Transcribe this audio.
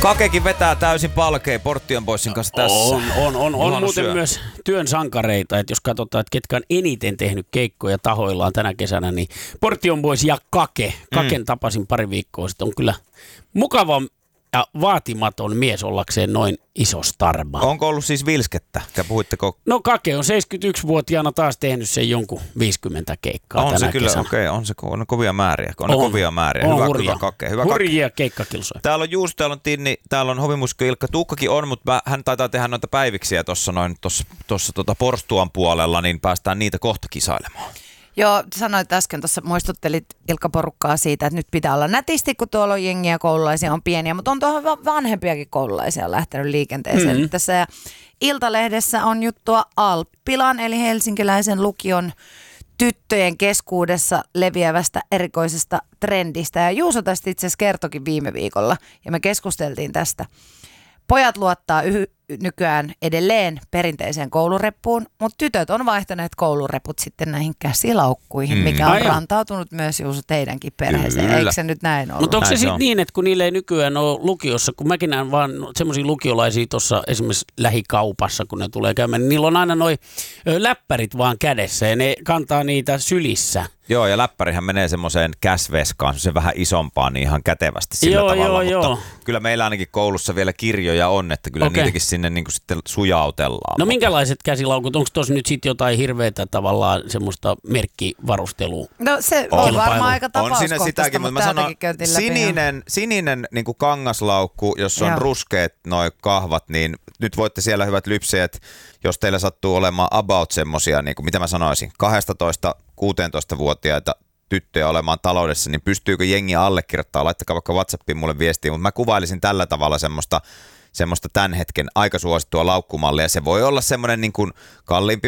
Kakekin vetää täysin palkeen Portion Boysin kanssa tässä. On muuten myös työn sankareita, että jos katsotaan, että ketkä on eniten tehnyt keikkoja tahoillaan tänä kesänä, niin Portion Boys ja Kake. Kaken tapasin pari viikkoa sitten, on kyllä mukava ja vaatimaton mies ollakseen noin iso starba. Onko ollut siis vilskettä? Puhuitteko? No Kake on 71-vuotiaana taas tehnyt sen jonkun 50 keikkaa tänä kesänä. Okei, on kovia määriä. Kovia määriä. Hyvä Kake. Hurjia keikkakilsoja. Täällä on Juuso, täällä on Tinni, täällä on hovimusikko Ilkka. Tuukkakin on, mutta hän taitaa tehdä noita päiviksiä tuossa Porstuan puolella, niin päästään niitä kohta kisailemaan. Joo, sanoit äsken, tuossa muistuttelit Ilkka porukkaa siitä, että nyt pitää olla nätisti, kun tuolla on jengiä, koululaisia on pieniä, mutta on tuohon vanhempiakin koululaisia lähtenyt liikenteeseen. Tässä Iltalehdessä on juttua Alppilan, eli helsinkiläisen lukion tyttöjen keskuudessa leviävästä erikoisesta trendistä. Ja Juuso tästä itse asiassa kertokin viime viikolla, ja me keskusteltiin tästä. Pojat luottaa nykyään edelleen perinteiseen koulureppuun, mutta tytöt on vaihtaneet koulureput sitten näihin käsilaukkuihin, mikä on rantautunut myös Juuso teidänkin perheeseen. Eikö se nyt näin ollut? Mutta onko se sitten niin, että kun niillä ei nykyään ole lukiossa, kun mäkin näen vaan semmoisia lukiolaisia tuossa esimerkiksi lähikaupassa, kun ne tulee käymään, niin niillä on aina noi läppärit vaan kädessä ja ne kantaa niitä sylissä. Joo, ja läppärihän menee semmoiseen käsveskaan, se vähän isompaan, niin ihan kätevästi sillä tavalla, mutta kyllä meillä ainakin koulussa vielä kirjoja on, että kyllä niitäkin sinne niin kuin sitten sujautellaan. No minkälaiset käsilaukut, onko tuossa nyt sitten jotain hirveätä tavallaan semmoista merkkivarustelua? No se on varmaan aika tapauskohtaista, on siinä sitäkin, mutta mä sanon, sininen niin kuin kangaslaukku, jos on ruskeat noi kahvat, niin nyt voitte siellä hyvät lypsejät, jos teillä sattuu olemaan about semmosia, niin kuin mitä mä sanoisin, 12-16-vuotiaita tyttöjä olemaan taloudessa, niin pystyykö jengi allekirjoittaa, laittakaa vaikka WhatsAppiin mulle viestiä, mutta mä kuvailisin tällä tavalla semmoista tämän hetken aika suosittua laukkumallia. Se voi olla semmoinen niin kuin kalliimpi